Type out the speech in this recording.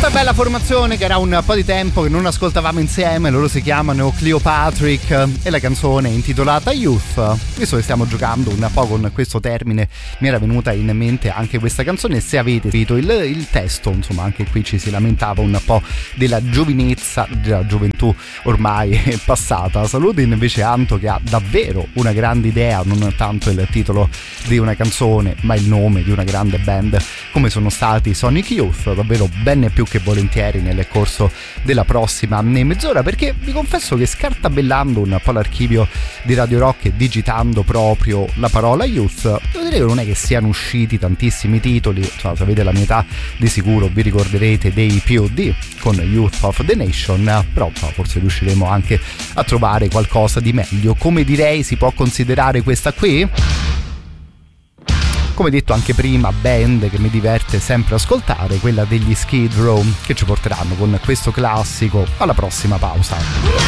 Bella formazione che era un po' di tempo che non ascoltavamo insieme. Loro si chiamano Cleopatrick e la canzone è intitolata Youth. Visto che stiamo giocando un po' con questo termine, mi era venuta in mente anche questa canzone. Se avete scritto il testo, insomma, anche qui ci si lamentava un po' della giovinezza, della gioventù ormai passata. Saluto invece Anto, che ha davvero una grande idea, non tanto il titolo di una canzone ma il nome di una grande band come sono stati Sonic Youth. Davvero bene più che volentieri nel corso della prossima mezz'ora, perché vi confesso che scartabellando un po' l'archivio di Radio Rock e digitando proprio la parola Youth, devo dire che non è che siano usciti tantissimi titoli. Insomma, se avete la mia età di sicuro vi ricorderete dei POD con Youth of the Nation, però forse riusciremo anche a trovare qualcosa di meglio. Come direi si può considerare questa qui? Come detto anche prima, band che mi diverte sempre ascoltare, quella degli Skid Row, che ci porteranno con questo classico alla prossima pausa.